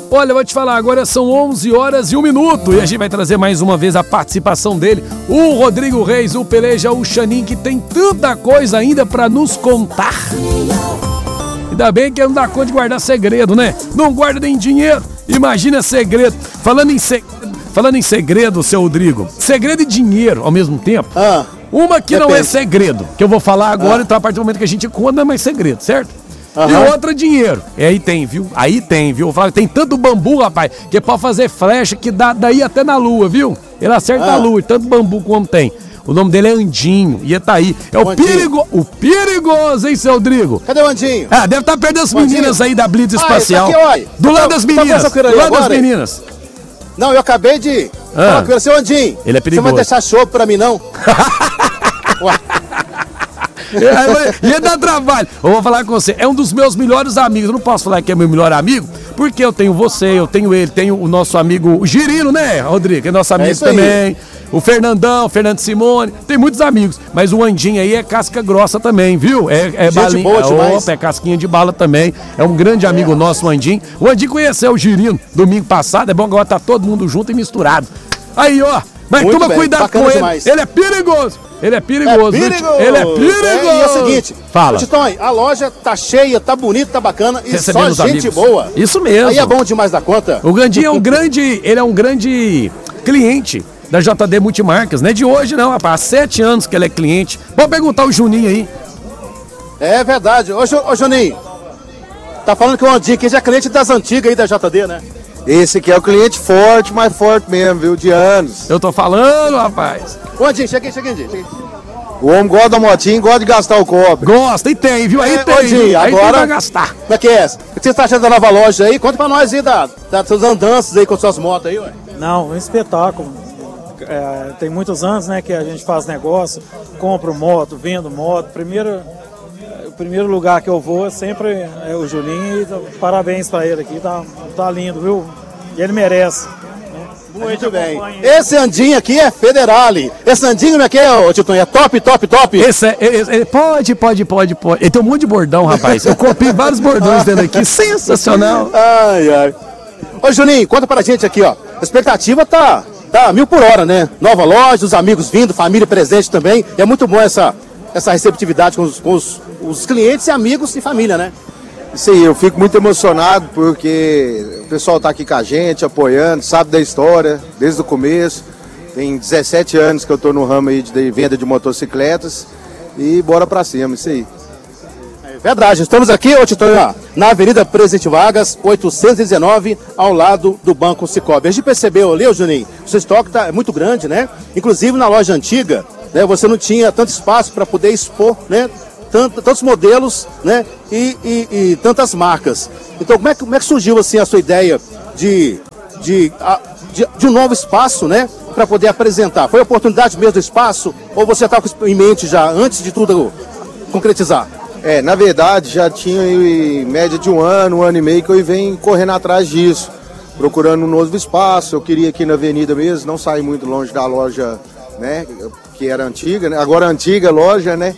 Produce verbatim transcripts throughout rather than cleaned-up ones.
Olha, eu vou te falar, agora são onze horas e um minuto e a gente vai trazer mais uma vez a participação dele, o Rodrigo Reis, o Peleja, o Xanin, que tem tanta coisa ainda pra nos contar. Ainda bem que não dá conta de guardar segredo, né? Não guarda nem dinheiro, imagina segredo. Falando em, se... Falando em segredo, seu Rodrigo, segredo e dinheiro ao mesmo tempo. Ah, uma que depende. Não é segredo, que eu vou falar agora, ah. Então a partir do momento que a gente conta não é mais segredo, certo? Uhum. E outra, dinheiro. E aí tem, viu? Aí tem, viu? Tem tanto bambu, rapaz, que é pra fazer flecha que dá daí até na lua, viu? Ele acerta ah. a lua, tanto bambu como tem. O nome dele é Andinho, e tá aí. É o, o perigo... o perigoso, hein, seu Rodrigo? Cadê o Andinho? Ah, deve estar tá perdendo as meninas aí da Blitz Espacial. Ah, tá aqui, do lado das meninas, do lado agora, das meninas. Não, eu acabei de ah. falar com ele, seu Andinho. Ele é perigoso. Você vai deixar show pra mim, não? Ué. Ia dar trabalho. Eu vou falar com você, é um dos meus melhores amigos. Eu não posso falar que é meu melhor amigo, porque eu tenho você, eu tenho ele, tenho o nosso amigo o Girino, né, Rodrigo? Que é nosso amigo é também. O Fernandão, o Fernando Simone, tem muitos amigos. Mas o Andinho aí é casca grossa também, viu? É, é balinha. Boa demais. Opa, é casquinha de bala também. É um grande amigo é. nosso, o Andinho. O Andinho conheceu o Girino domingo passado. É bom que agora tá todo mundo junto e misturado. Aí, ó. Mas Muito toma bem, cuidado com ele. Demais. Ele é perigoso. Ele é perigoso. É perigoso. Ele é perigoso. É, e é o seguinte, fala. Titões, a loja tá cheia, tá bonita, tá bacana e Recebendo só gente amigos. boa. Isso mesmo. Aí é bom demais da conta. O Gandinho é um grande, ele é um grande cliente da J D Multimarcas, não é de hoje não, rapaz. Há sete anos que ele é cliente. Pode perguntar o Juninho aí. É verdade. Ô, ô Juninho, tá falando que o Andinho aqui já é cliente das antigas aí da J D, né? Esse aqui é o cliente forte, mais forte mesmo, viu? De anos. Eu tô falando, rapaz. Ô, Andinho, chega aí, chega aí, chega aí. O homem gosta da motinha, gosta de gastar o cobre. Gosta, e tem, viu? Aí é, tem, Andinho, aí agora, tem pra gastar. Como é que é? O que você tá achando da nova loja aí? Conta pra nós aí da, das suas andanças aí com suas motos aí, ué. Não, um espetáculo. É, tem muitos anos, né, que a gente faz negócio, compro moto, vendo moto. Primeiro, o primeiro lugar que eu vou é sempre é o Juninho. E parabéns pra ele aqui, tá, tá lindo, viu? E ele merece. Né? Muito bem. Esse Andinho aqui é Federale. Esse Andinho como é que é, ô Titão? É top, top, top. Esse é, esse é, pode, pode, pode, pode. Ele tem um monte de bordão, rapaz. Eu copiei vários bordões dele aqui. Sensacional. Ai, ai. Ô, Juninho, conta pra gente aqui, ó. A expectativa tá... Tá mil por hora, né? Nova loja, os amigos vindo, família presente também. É muito bom essa, essa receptividade com, os, com os, os clientes e amigos e família, né? Isso aí, eu fico muito emocionado porque o pessoal tá aqui com a gente, apoiando, sabe da história, desde o começo. Tem dezessete anos que eu tô no ramo aí de venda de motocicletas e bora pra cima, isso aí. Verdade, estamos aqui, ô Titão, na Avenida Presidente Vargas, oitocentos e dezenove, ao lado do Banco Cicobi. A gente percebeu ali, ô Juninho, o seu estoque tá, é muito grande, né? Inclusive na loja antiga, né, você não tinha tanto espaço para poder expor, né? Tanto, tantos modelos, né? E, e, e tantas marcas. Então, como é, que, como é que surgiu assim a sua ideia de, de, de, de um novo espaço, né? Para poder apresentar? Foi a oportunidade mesmo do espaço? Ou você estava em mente já, antes de tudo concretizar? É, na verdade, já tinha em média de um ano, um ano e meio que eu venho correndo atrás disso, procurando um novo espaço. Eu queria aqui na avenida mesmo, não sair muito longe da loja, né, que era antiga, né? Agora antiga loja, né?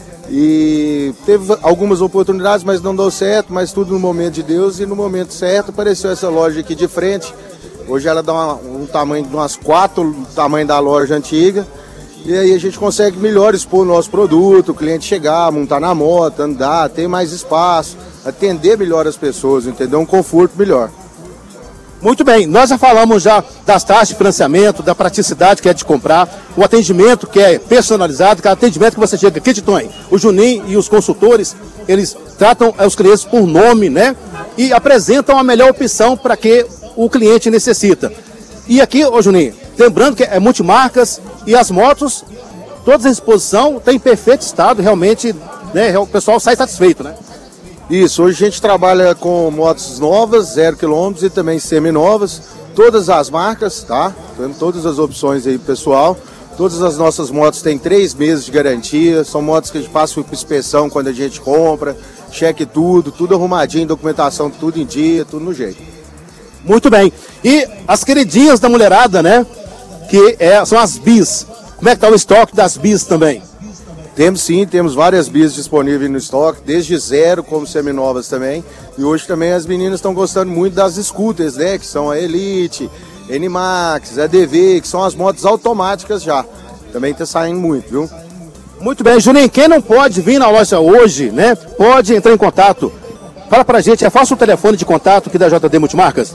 E teve algumas oportunidades, mas não deu certo, mas tudo no momento de Deus e no momento certo apareceu essa loja aqui de frente. Hoje ela dá uma, um tamanho de umas quatro tamanho da loja antiga. E aí a gente consegue melhor expor o nosso produto, o cliente chegar, montar na moto, andar, ter mais espaço, atender melhor as pessoas, entendeu? Um conforto melhor. Muito bem, nós já falamos já das taxas de financiamento, da praticidade que é de comprar, o atendimento que é personalizado, que é o atendimento que você chega aqui, Titão, o Juninho e os consultores, eles tratam os clientes por nome, né? E apresentam a melhor opção para que o cliente necessita. E aqui, ô Juninho, lembrando que é multimarcas e as motos, todas à disposição, tem perfeito estado, realmente, né, o pessoal sai satisfeito, né? Isso, hoje a gente trabalha com motos novas, zero quilômetros e também seminovas, todas as marcas, tá? Temos todas as opções aí, pessoal. Todas as nossas motos têm três meses de garantia, são motos que a gente passa por inspeção quando a gente compra, cheque tudo, tudo arrumadinho, documentação tudo em dia, tudo no jeito. Muito bem. E as queridinhas da mulherada, né? Que é, são as bis. Como é que tá o estoque das bis também? Temos sim, temos várias bis disponíveis no estoque, desde zero como seminovas também. E hoje também as meninas estão gostando muito das scooters, né? Que são a Elite, N-Max, a D V, que são as motos automáticas já. Também está saindo muito, viu? Muito bem, Juninho, quem não pode vir na loja hoje, né? Pode entrar em contato. Fala pra gente, é fácil o telefone de contato aqui da J D Multimarcas?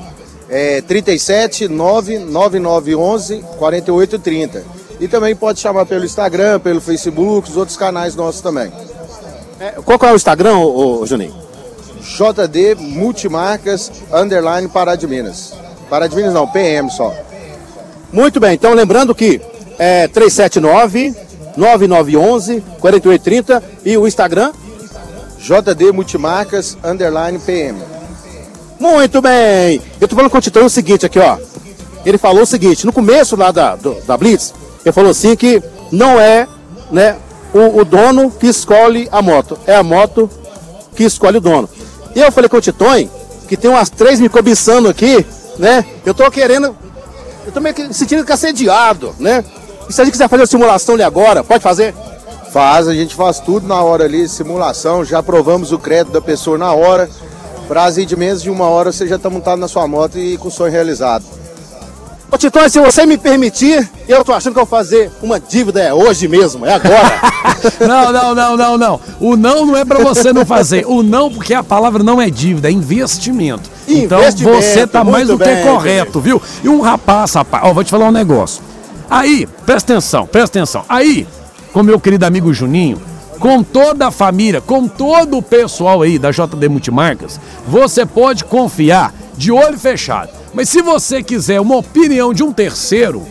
É trinta e sete, nove nove nove onze, quarenta e oito trinta. E também pode chamar pelo Instagram, pelo Facebook, os outros canais nossos também. É, qual que é o Instagram, ô, ô, Juninho? J D Multimarcas, underline Pará de Minas. Pará de Minas não, P M só. Muito bem, então lembrando que é três sete nove, nove nove um um, quatro oito três zero e o Instagram? J D Multimarcas, underline P M. Muito bem! Eu tô falando com o Titão o seguinte aqui, ó. Ele falou o seguinte, no começo lá da, do, da Blitz, ele falou assim que não é, né, o, o dono que escolhe a moto, é a moto que escolhe o dono. E eu falei com o Titão, que tem umas três me cobiçando aqui, né? Eu tô querendo, eu tô meio que sentindo que assediado, né? E se a gente quiser fazer a simulação ali agora, pode fazer? Faz, a gente faz tudo na hora ali, simulação, já aprovamos o crédito da pessoa na hora. Prazo de menos de uma hora você já está montado na sua moto e com o sonho realizado. Ô Titão, se você me permitir, eu tô achando que eu vou fazer uma dívida é hoje mesmo, é agora. Não, não, não, não, não. O não não é pra você não fazer. O não, porque a palavra não é dívida, é investimento. Então você tá mais do que bem, correto, viu? E um rapaz, rapaz, ó, vou te falar um negócio. Aí, presta atenção, presta atenção. Aí, com meu querido amigo Juninho, com toda a família, com todo o pessoal aí da J D Multimarcas, você pode confiar de olho fechado. Mas se você quiser uma opinião de um terceiro,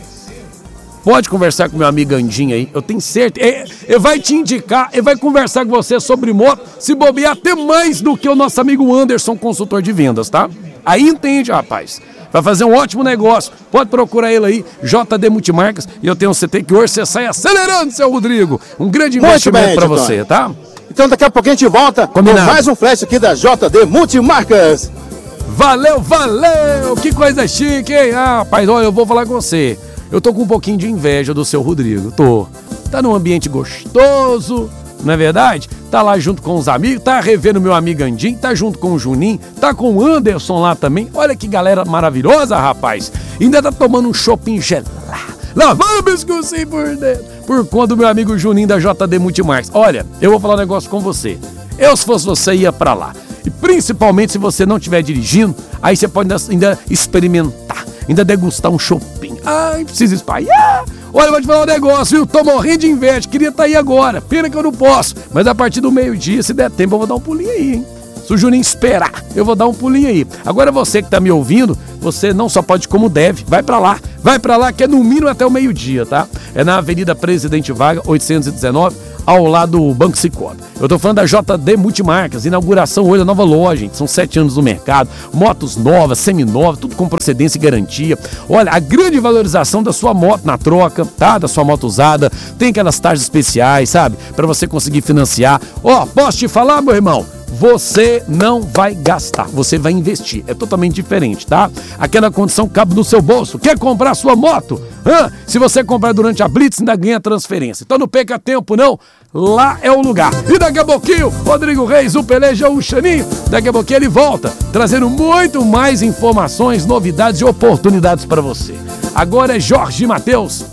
pode conversar com meu amigo Andinho aí. Eu tenho certeza. Ele, ele vai te indicar, ele vai conversar com você sobre moto, se bobear até mais do que o nosso amigo Anderson, consultor de vendas, tá? Aí entende, rapaz. Vai fazer um ótimo negócio. Pode procurar ele aí, J D Multimarcas. E eu tenho certeza que hoje você sai acelerando, seu Rodrigo. Um grande investimento para você, tá? Então daqui a pouquinho a gente volta Combinado. Com mais um flash aqui da J D Multimarcas. Valeu, valeu! Que coisa chique, hein? Ah, rapaz, olha, eu vou falar com você. Eu tô com um pouquinho de inveja do seu Rodrigo, tô. Tá num ambiente gostoso, não é verdade? Tá lá junto com os amigos, tá revendo meu amigo Andinho, tá junto com o Juninho, tá com o Anderson lá também. Olha que galera maravilhosa, rapaz. Ainda tá tomando um shopping gelado, lavando o biscoitinho por dentro, por conta do meu amigo Juninho da J D Multimarcas. Olha, eu vou falar um negócio com você. Eu, se fosse você, ia pra lá. E principalmente se você não estiver dirigindo, aí você pode ainda experimentar, ainda degustar um shopping. Ai, precisa espalhar. Olha, eu vou te falar um negócio, viu? Tô morrendo de inveja, queria estar aí agora. Pena que eu não posso, mas a partir do meio-dia, se der tempo, eu vou dar um pulinho aí, hein? Se o Juninho esperar, eu vou dar um pulinho aí. Agora você que tá me ouvindo, você não só pode como deve, vai pra lá. Vai pra lá que é no mínimo até o meio-dia, tá? É na Avenida Presidente Vargas, oitocentos e dezenove, ao lado do Banco Cicobi. Eu tô falando da J D Multimarcas, inauguração hoje da nova loja, gente. São sete anos no mercado, motos novas, seminovas, tudo com procedência e garantia. Olha, a grande valorização da sua moto na troca, tá? Da sua moto usada, tem aquelas taxas especiais, sabe? Pra você conseguir financiar. Ó, posso te falar, meu irmão? Você não vai gastar, você vai investir. É totalmente diferente, tá? Aquela condição cabe no seu bolso. Quer comprar sua moto? Hã? Se você comprar durante a Blitz, ainda ganha transferência. Então não perca tempo, não. Lá é o lugar. E daqui a pouquinho, Rodrigo Reis, o Peleja, o Xaninho, daqui a pouquinho ele volta, trazendo muito mais informações, novidades e oportunidades para você. Agora é Jorge Mateus.